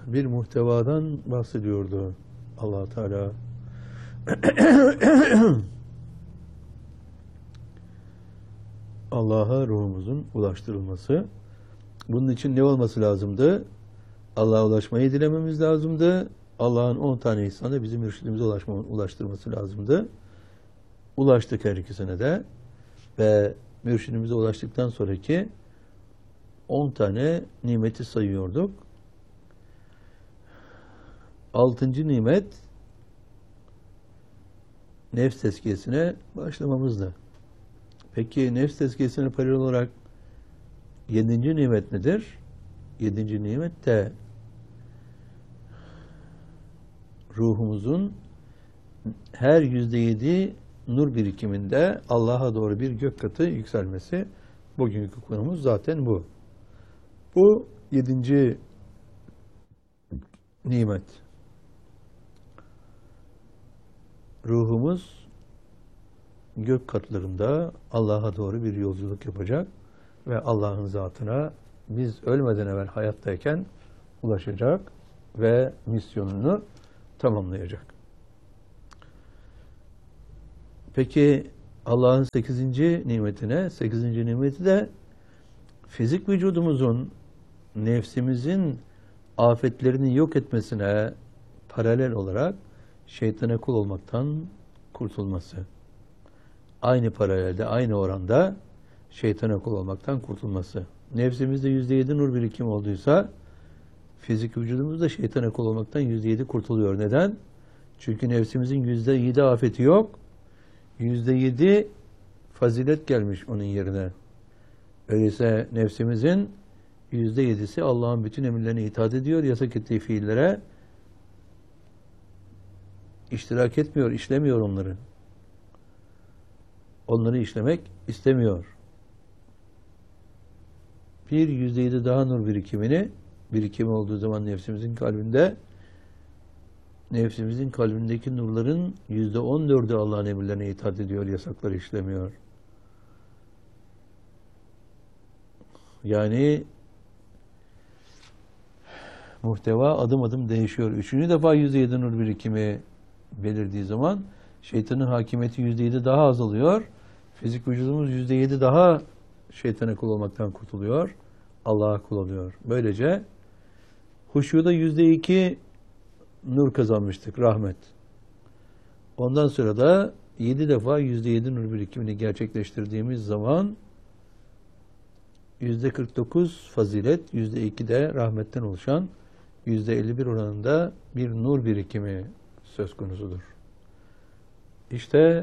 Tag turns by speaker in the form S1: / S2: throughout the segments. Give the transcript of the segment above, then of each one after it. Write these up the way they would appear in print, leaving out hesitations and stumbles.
S1: bir muhtevadan bahsediyordu Allah Teala. Allah'a ruhumuzun ulaştırılması. Bunun için ne olması lazımdı? Allah'a ulaşmayı dilememiz lazımdı. Allah'ın 10 tane ihsanı bizim mürşidimize ulaştırması lazımdı. Ulaştık her ikisine de. Ve mürşidimize ulaştıktan sonraki 10 tane nimeti sayıyorduk. 6. nimet nefs tezkiyesine başlamamızdı. Peki nefs tezkiyesine paralel olarak 7. nimet nedir? 7. nimet de ruhumuzun her %7 nur birikiminde Allah'a doğru bir gök katı yükselmesi. Bugünkü konumuz zaten bu. Bu 7. nimet. Ruhumuz gök katlarında Allah'a doğru bir yolculuk yapacak ve Allah'ın zatına biz ölmeden evvel hayattayken ulaşacak ve misyonunu tamamlayacak. Peki Allah'ın 8. nimetine, 8. nimeti de fizik vücudumuzun nefsimizin afetlerini yok etmesine paralel olarak şeytana kul olmaktan kurtulması. Aynı paralelde, aynı oranda şeytana kul olmaktan kurtulması. Nefsimizde %7 nur birikimi olduysa fizik vücudumuzda şeytana kul olmaktan %7 kurtuluyor. Neden? Çünkü nefsimizin %7 afeti yok. %7 fazilet gelmiş onun yerine. Öyleyse nefsimizin %7'si Allah'ın bütün emirlerine itaat ediyor, yasak ettiği fiillere iştirak etmiyor, işlemiyor onları. Onları işlemek istemiyor. Bir %7 daha nur birikimi olduğu zaman nefsimizin kalbindeki nurların %14'ü Allah'ın emirlerine itaat ediyor, yasakları işlemiyor. Yani muhteva adım adım değişiyor. 3. defa %7 nur birikimi belirdiği zaman şeytanın hakimiyeti %7 daha azalıyor. Fizik vücudumuz %7 daha şeytana kul olmaktan kurtuluyor. Allah'a kul oluyor. Böylece huşuda %2 nur kazanmıştık, rahmet. Ondan sonra da 7 defa %7 nur birikimini gerçekleştirdiğimiz zaman %49 fazilet, %2 de rahmetten oluşan %51 oranında bir nur birikimi söz konusudur. İşte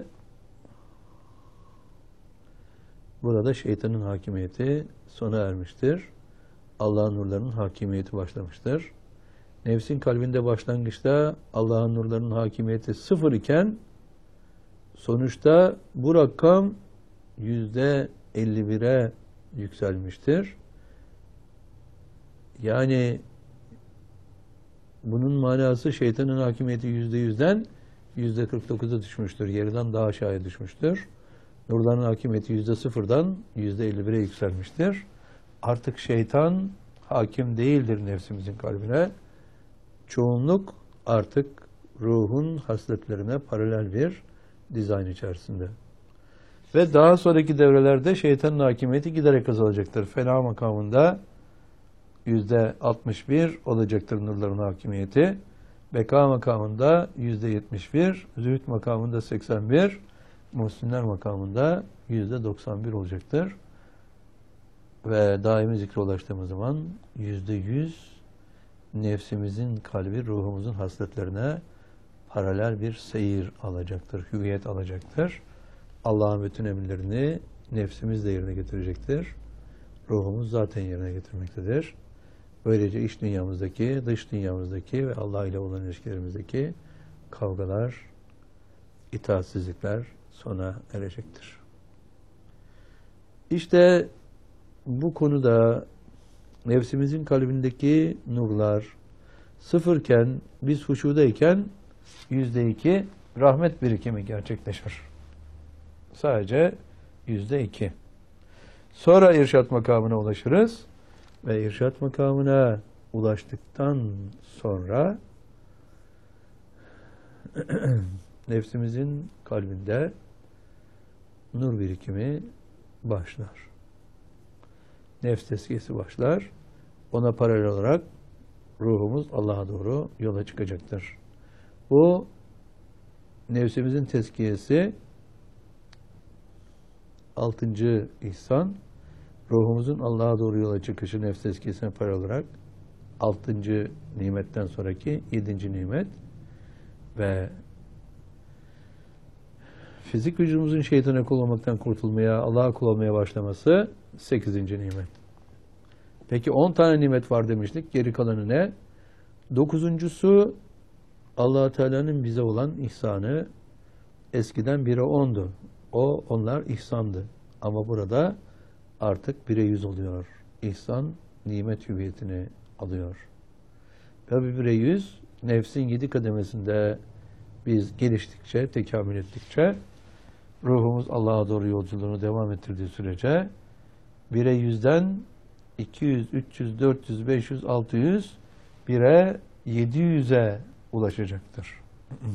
S1: burada şeytanın hakimiyeti sona ermiştir. Allah'ın nurlarının hakimiyeti başlamıştır. Nefsin kalbinde başlangıçta Allah'ın nurlarının hakimiyeti 0 iken sonuçta bu rakam %51'e yükselmiştir. Yani bunun manası şeytanın hakimiyeti %100'den %49'a düşmüştür. Yarıdan daha aşağıya düşmüştür. Nurların hakimiyeti %0'dan %51'e yükselmiştir. Artık şeytan hakim değildir nefsimizin kalbine. Çoğunluk artık ruhun hasletlerine paralel bir dizayn içerisinde. Ve daha sonraki devrelerde şeytanın hakimiyeti giderek azalacaktır. Fena makamında %61 olacaktır nurların hakimiyeti. Beka makamında %71, zühd makamında 81, muhsinler makamında %91 olacaktır. Ve daimi zikre ulaştığımız zaman %100 nefsimizin kalbi, ruhumuzun hasletlerine paralel bir seyir alacaktır, hüviyet alacaktır. Allah'ın bütün emirlerini nefsimiz de yerine getirecektir. Ruhumuz zaten yerine getirmektedir. Böylece iç dünyamızdaki, dış dünyamızdaki ve Allah ile olan ilişkilerimizdeki kavgalar, itaatsizlikler sona erecektir. İşte bu konuda nefsimizin kalbindeki nurlar sıfırken, biz huşudayken %2 rahmet birikimi gerçekleşir. Sadece %2. Sonra irşat makamına ulaşırız ve irşat makamına ulaştıktan sonra nefsimizin kalbinde nur birikimi başlar. Nefs tezkiyesi başlar. Ona paralel olarak ruhumuz Allah'a doğru yola çıkacaktır. Bu nefsimizin tezkiyesi 6. ihsan, ruhumuzun Allah'a doğru yola çıkışı nefs tezkiyesine paralel olarak 6. nimetten sonraki 7. nimet ve fizik vücudumuzun şeytana kul olmaktan kurtulmaya, Allah'a kul olmaya başlaması 8. nimet. Peki 10 tane nimet var demiştik. Geri kalanı ne? 9'uncusu Allah Teala'nın bize olan ihsanı. Eskiden 1'e 10'du. Onlar ihsandı. Ama burada artık 1'e 100 oluyor. İhsan nimet hüviyetini alıyor. Tabi 1'e 100 nefsin 7 kademesinde biz geliştikçe, tekamül ettikçe ruhumuz Allah'a doğru yolculuğunu devam ettirdiği sürece 1'e 100'den 200, 300, 400, 500, 600 1'e 700'e ulaşacaktır.